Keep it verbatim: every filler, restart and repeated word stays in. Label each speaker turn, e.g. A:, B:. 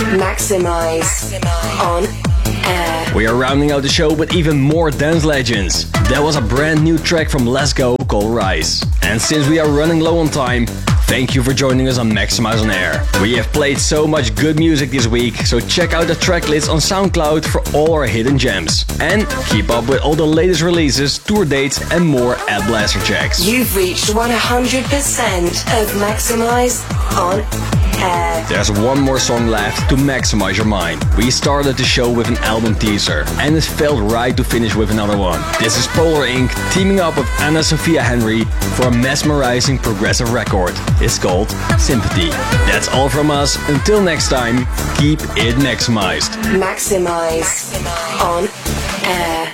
A: Maximize on air.
B: We are rounding out the show with even more dance legends. That was a brand new track from Let's Go called Rise. And since we are running low on time, thank you for joining us on Maximize on Air. We have played so much good music this week, so check out the track list on SoundCloud for all our hidden gems. And keep up with all the latest releases, tour dates and more at Blasterjaxx.
A: You've reached one hundred percent of Maximize on Air.
B: There's one more song left to maximize your mind. We started the show with an album teaser, and it felt right to finish with another one. This is Polar Incorporated teaming up with Anna Sophia Henry for a mesmerizing progressive record. It's called Sympathy. That's all from us. Until next time, keep it maximized.
A: Maximize on Air.